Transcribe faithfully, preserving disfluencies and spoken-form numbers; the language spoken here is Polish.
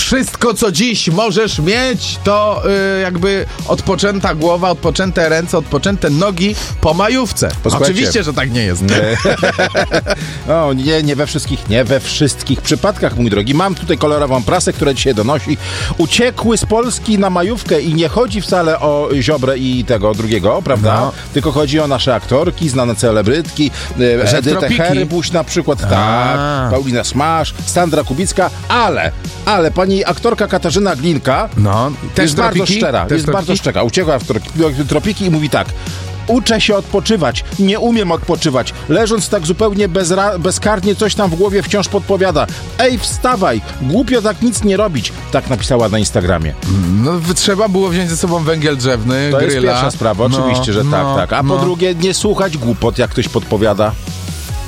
wszystko, co dziś możesz mieć, to y, jakby odpoczęta głowa, odpoczęte ręce, odpoczęte nogi po majówce. Posłuchajcie. Oczywiście, że tak nie jest. Nie. No, nie, nie we wszystkich, nie we wszystkich przypadkach, mój drogi. Mam tutaj kolorową prasę, która dzisiaj donosi. Uciekły z Polski na majówkę i nie chodzi wcale o Ziobrę i tego drugiego, prawda? No. Tylko chodzi o nasze aktorki, znane celebrytki, e, Edytę tropiki. Herbuś na przykład, tak, Paulina Smasz, Sandra Kubicka, ale, ale pani aktorka Katarzyna Glinka No, też jest bardzo tropiki? szczera, Też jest tropiki? bardzo szczera. Uciekła w tro- tropiki i mówi tak: uczę się odpoczywać, nie umiem odpoczywać. Leżąc tak zupełnie bezra- bezkarnie, coś tam w głowie wciąż podpowiada. Ej, wstawaj, głupio tak nic nie robić. Tak napisała na Instagramie. No, trzeba było wziąć ze sobą węgiel drzewny, To gryla. jest pierwsza sprawa, No, oczywiście, że no, tak, tak. A no. po drugie, nie słuchać głupot, jak ktoś podpowiada.